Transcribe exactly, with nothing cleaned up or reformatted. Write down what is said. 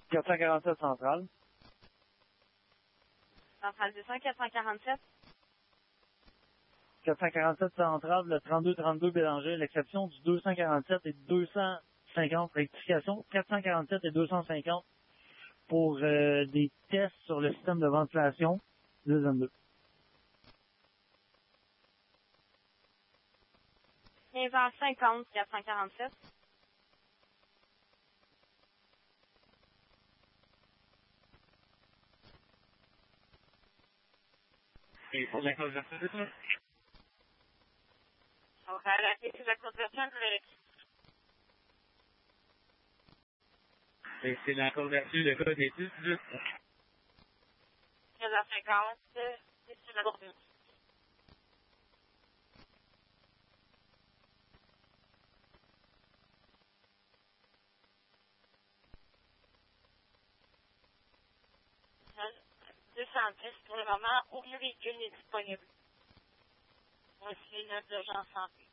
quatre cent quarante-sept centrale. Centrale deux cents, quatre cent quarante-sept. quatre cent quarante-sept centrale, le trente-deux trente-deux Bélanger, l'exception du deux cent quarante-sept et deux cent cinquante, rectification, quatre cent quarante-sept et deux cent cinquante pour euh, des tests sur le système de ventilation deux vingt-deux. quinze heures cinquante, quatre cent quarante-sept. Et pour la conversion, c'est ça? On va arrêter sur la conversion, je vérifie. Et c'est la conversion, le code est dix juste. quinze heures cinquante, c'est sur la conversion. deux cent dix pour le moment, aucun véhicule n'est disponible. Voici les notes d'urgence santé.